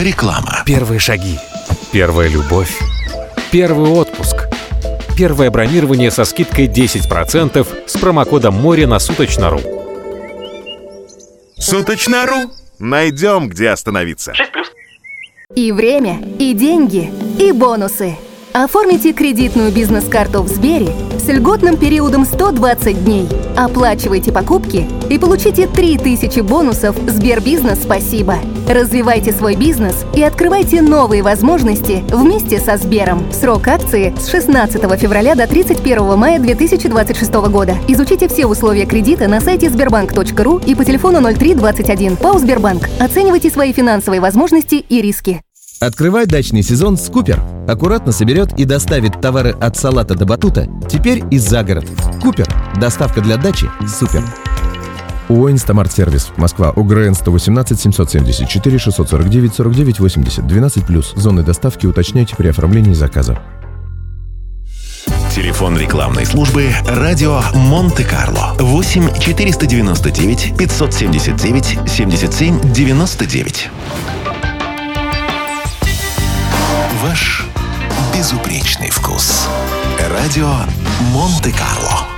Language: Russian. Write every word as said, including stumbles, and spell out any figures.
Реклама. Первые шаги. Первая любовь. Первый отпуск. Первое бронирование со скидкой десять процентов с промокодом море на Суточно.ру. Суточно.ру. Найдем, где остановиться. шесть плюс. И время, и деньги, и бонусы. Оформите кредитную бизнес-карту в Сбере с льготным периодом сто двадцать дней. Оплачивайте покупки и получите три тысячи бонусов Сбербизнес «Спасибо». Развивайте свой бизнес и открывайте новые возможности вместе со Сбером. Срок акции с шестнадцатого февраля до тридцать первого мая две тысячи двадцать шестого года. Изучите все условия кредита на сайте сбербанк точка ру и по телефону ноль три двадцать один. ПАО «Сбербанк». Оценивайте свои финансовые возможности и риски. Открывай дачный сезон с Купер. Аккуратно соберет и доставит товары от салата до батута, теперь и за город. Купер. Доставка для дачи. Супер. ООО «Инстамарт-сервис». Москва. УГРН сто восемнадцать семьсот семьдесят четыре шестьсот сорок девять сорок девять восемьдесят. двенадцать плюс. Зоны доставки уточняйте при оформлении заказа. Телефон рекламной службы «Радио Монте-Карло». восемь четыреста девяносто девять пятьсот семьдесят девять семьдесят семь девяносто девять. Ваш безупречный вкус. Радио Монте-Карло.